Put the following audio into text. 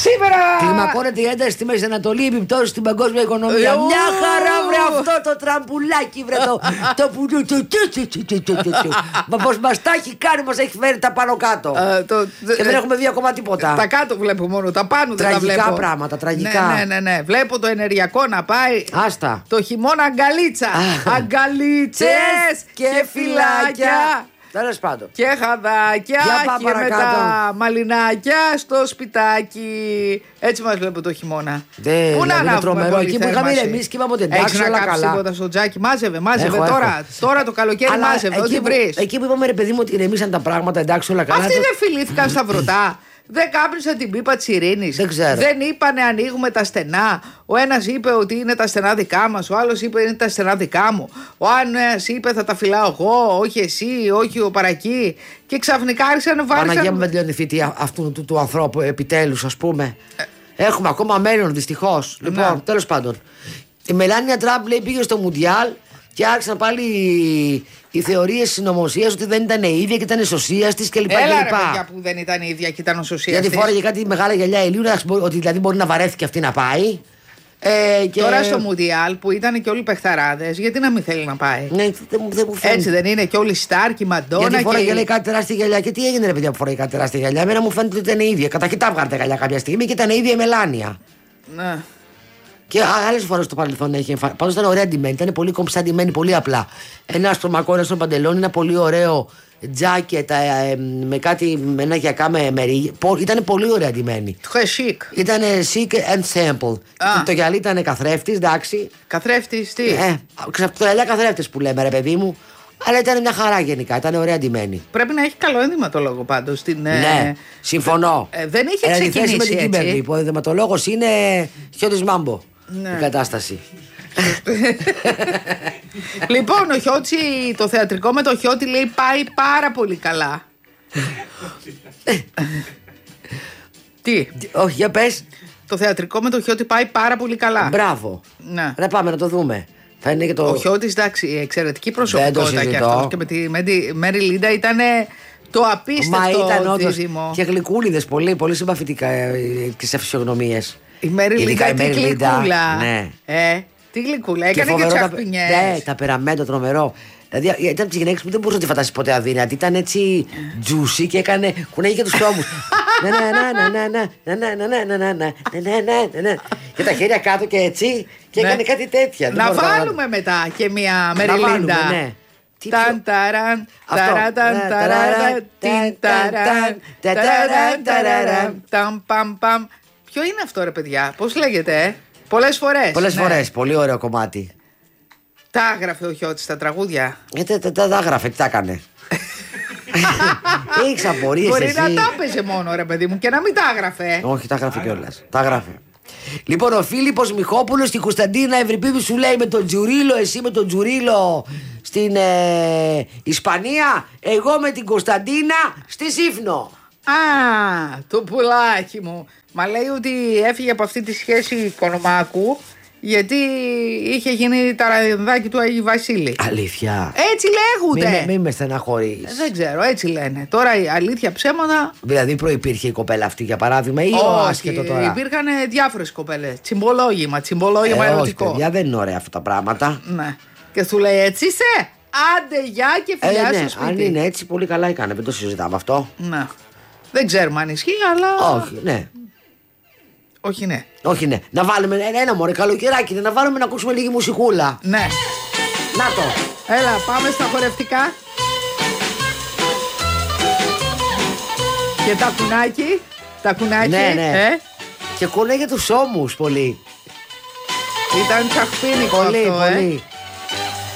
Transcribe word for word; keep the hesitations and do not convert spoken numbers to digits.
Σήμερα! Κλιμακώνεται η ένταση στη Μέση Ανατολή, επιπτώσεις στην παγκόσμια οικονομία. Ε, Μια χαρά, βρε, αυτό το τραμπουλάκι, βρε, το. Το που. Μα πως μας τα έχει κάνει, μας έχει φέρει τα πάνω κάτω. Και δεν έχουμε δει ακόμα τίποτα. Τα κάτω βλέπω μόνο, τα πάνω δεν τα βλέπω. Τραγικά πράγματα, τραγικά. Ναι, ναι, ναι, ναι. Βλέπω το ενεργειακό να πάει. Άστα. Το χειμώνα αγκαλίτσα. Αγκαλίτσες και φυλάκια. Τέλος πάντων. Και χαδάκια και παρακάτω. μετά μαλινάκια στο σπιτάκι. Έτσι μας βλέπω το χειμώνα. Δε, Πού να δηλαδή ανάβουμε πολύ εκεί που είχαμε εμείς και είπαμε ότι εντάξει, έχεις να όλα κάψεις καλά. τίποτα στο τζάκι, μάζευε, μάζευε Έχω, τώρα. έχω. Τώρα το καλοκαίρι Αλλά μάζευε, ό,τι που- βρεις. Εκεί που είπαμε ρε παιδί μου ότι ηρεμήσαν τα πράγματα, εντάξει, όλα καλά. Αυτοί το- δεν φιλήθηκαν στα βρωτά. Δεν κάπνισαν την πίπα της ειρήνης. Δεν ξέρω. Δεν είπανε ανοίγουμε τα στενά. Ο ένας είπε ότι είναι τα στενά δικά μας. Ο άλλος είπε είναι τα στενά δικά μου. Ο άλλος είπε θα τα φυλάω εγώ, όχι εσύ, όχι ο Παρακή. Και ξαφνικά άρχισαν να βάλουν. Παναγία μου, δεν τελειώνει η θητεία αυτού του, του ανθρώπου, επιτέλους, ας πούμε. Έχουμε ακόμα μέλλον, δυστυχώς. Λοιπόν, Ναι. τέλος πάντων. Η Μελάνια Τραμπ λέει πήγε στο Μουντιάλ και άρχισαν πάλι οι, οι θεωρίες συνωμοσίας ότι δεν ήταν η ίδια και ήταν η σωσίας της κλπ. Έλα ρε κλπ. παιδιά που δεν ήταν η ίδια και ήταν ο σωσιαστής. Γιατί φόραγε κάτι μεγάλα γυαλιά ηλίου, ότι δηλαδή μπορεί να βαρέθηκε αυτή να πάει. Ε, και... Τώρα στο Μουντιάλ που ήταν και όλοι οι παιχταράδες, γιατί να μην θέλει να πάει. Ναι, δεν μου, δεν μου φαίνεται. Έτσι δεν είναι και όλοι οι Σταρ και η Μαντόνα. Γιατί φοράγε και... λέει κάτι τεράστια γυαλιά. Και τι έγινε ρε παιδιά που φοράγε κάτι τεράστια γυαλιά. Εμένα μου φαίνεται ότι ήταν η ίδια. Καταρχήν τα βγάλε τα γυαλιά κάποια στιγμή και ήταν η ίδια η Μελάνια. Ναι. Και άλλε φορέ στο παρελθόν έχει εμφανιστεί. Πάντω ήταν ωραία ντυμένη, ήταν πολύ κομψά ντυμένη, πολύ απλά. Ένα αστρομακό, ένα στο παντελόνι, ένα πολύ ωραίο τζάκετα ε, με κάτι, με ένα γιακά με μερί. Ήταν πολύ ωραία ντυμένη. Très chic. Ήταν chic and simple. Α. Το γυαλί ήταν καθρέφτη, εντάξει. Καθρέφτης, τι. Ε, το γυαλιά καθρέφτη που λέμε, ρε παιδί μου. Αλλά ήταν μια χαρά γενικά, ήταν ωραία ντυμένη. Πρέπει να έχει καλό ενδυματολόγο πάντως. Στην, Ναι, συμφωνώ. ε, δεν είχε Ε, ξεκινήσει με την έτσι. Κίμπερλι, που ο ενδυματολόγος είναι χιώτης μάμπο. Ναι. Η κατάσταση. Λοιπόν, ο Χιώτσι, το θεατρικό με το Χιώτη λέει πάει πάρα πολύ καλά. Τι, Όχι, για πες. το θεατρικό με το Χιώτη πάει πάρα πολύ καλά. Μπράβο. Ναι. Να πάμε να το δούμε. Θα είναι και το. Ο Χιώτης, εντάξει, εξαιρετική προσωπικότητα και συζητώ. αυτός. Και με τη Μέντι- Μέρι Λίντα ήταν το Μα απίστευτο ήταν όντως δίδυμο. και γλυκούλιδες πολύ, πολύ συμπαθητικά ε, και σε φυσιογνωμίες. Η Μέρι Ειδικά Λίντα, η τι Μέρι Λίντα, γλυκούλα. ναι. Ε, τι γλυκούλα, έκανε και, φοβερό τα- τσαχπινιές. Ναι, τα περαμέντο τρομερό. Δηλαδή ήταν από τις γυναίκες που δεν μπορούσε να τη φαντάσει ποτέ αδύνατη. Ήταν έτσι τζούσι και έκανε. Κουνέγει και τους ώμους. Και τα χέρια κάτω και έτσι. Και Ναι. έκανε κάτι τέτοια. Δεν Να μπορώ να- βάλουμε μετά και μια Μέρι Να βάλουμε, Λίντα. ναι. Τι Ταν πιο- ταραν, Αυτό. ταραταν, Ναι, ταραρα, ταραρα, τιν ταν, ταραν, ταν, ταραran, ταραran. ταραran, ταμ, παμ, παμ. Ποιο είναι αυτό ρε παιδιά, πώς λέγεται, ε? Πολλές φορές. Πολλές ναι. φορές. Πολύ ωραίο κομμάτι. Τα έγραφε ο Χιώτης στα τραγούδια. Γιατί τα τα έγραφε, τι τα έκανε. Έχεις απορίες Μπορεί εσύ. να τα έπαιζε μόνο ρε παιδί μου και να μην τα έγραφε. Όχι, τα γράφει κιόλας. Τα γράφει. Λοιπόν, ο Φίλιππος Μιχόπουλος και η Κωνσταντίνα Ευρυπίδου σου λέει με τον Τζουρίλο, εσύ με τον Τζουρίλο στην ε, Ισπανία, εγώ με την Κωνσταντίνα στη Σύφνο. Α, το πουλάκι μου. Μα λέει ότι έφυγε από αυτή τη σχέση Οικονομάκου γιατί είχε γίνει ταραδάκι του Αγίου Βασίλη. Αλήθεια. Έτσι λέγονται. Μην, μην με στεναχωρείς. Δεν ξέρω, έτσι λένε. Τώρα η αλήθεια ψέματα. Δηλαδή προϋπήρχε η κοπέλα αυτή για παράδειγμα ή ο Όχι, άσχετο τώρα. υπήρχαν διάφορες κοπέλες. Τσιμπολόγημα, τσιμπολόγημα Ε, όχι, ερωτικό. παιδιά, δεν είναι ωραία αυτά τα πράγματα. Ναι. Και σου λέει έτσι είσαι. Άντε, γεια και Ε, φιλιά ναι, στο σπίτι. αν είναι έτσι, πολύ καλά έκανε. Δεν το συζητάμε αυτό. Ναι. Δεν ξέρουμε αν ισχύει, αλλά. Όχι, ναι. Όχι, ναι. Όχι, ναι. Να βάλουμε ένα, ένα μωρέ καλοκαιράκι, να βάλουμε να ακούσουμε λίγη μουσικούλα. Ναι. Να το. Έλα, πάμε στα χορευτικά. Και τα κουνάκι. Τα κουνάκι. Ναι, ναι. Ε? Και κολλάει για τους ώμους πολύ. Ήταν τσαχπίνικο Πολύ, αυτό, πολύ. ε.